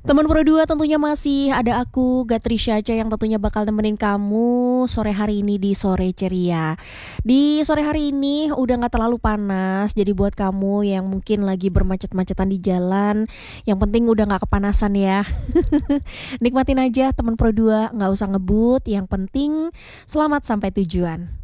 Teman Pro 2 tentunya masih ada aku, Gatrisya aja yang tentunya bakal nemenin kamu sore hari ini di Sore Ceria. Di sore hari ini udah gak terlalu panas, jadi buat kamu yang mungkin lagi bermacet-macetan di jalan, yang penting udah gak kepanasan ya. Nikmatin aja teman Pro 2, gak usah ngebut, yang penting selamat sampai tujuan.